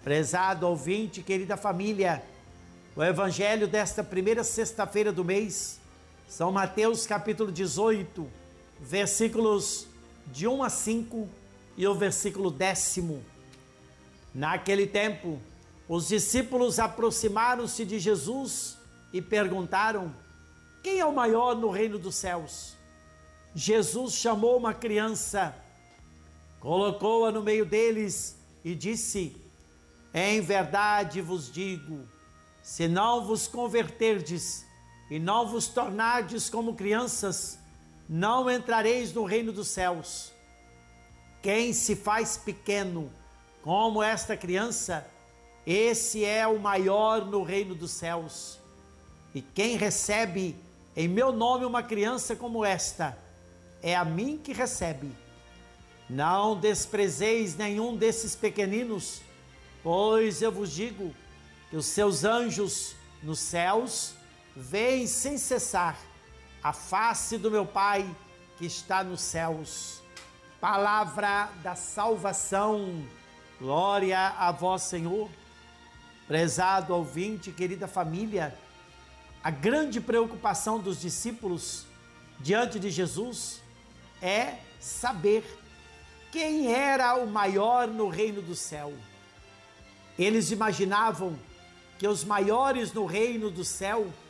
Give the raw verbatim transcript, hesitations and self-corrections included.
Prezado ouvinte, querida família, o evangelho desta primeira sexta-feira do mês, São Mateus capítulo dezoito, versículos de um a cinco e o versículo décimo. Naquele tempo, os discípulos aproximaram-se de Jesus e perguntaram: quem é o maior no reino dos céus? Jesus chamou uma criança, colocou-a no meio deles e disse: em verdade vos digo, se não vos converterdes e não vos tornardes como crianças, não entrareis no reino dos céus. Quem se faz pequeno como esta criança, esse é o maior no reino dos céus. E quem recebe em meu nome uma criança como esta, é a mim que recebe. Não desprezeis nenhum desses pequeninos, pois eu vos digo que os seus anjos nos céus veem sem cessar a face do meu Pai que está nos céus. Palavra da salvação, glória a vós, Senhor. Prezado ouvinte, querida família, a grande preocupação dos discípulos diante de Jesus é saber quem era o maior no reino do céu. Eles imaginavam que os maiores no reino do céu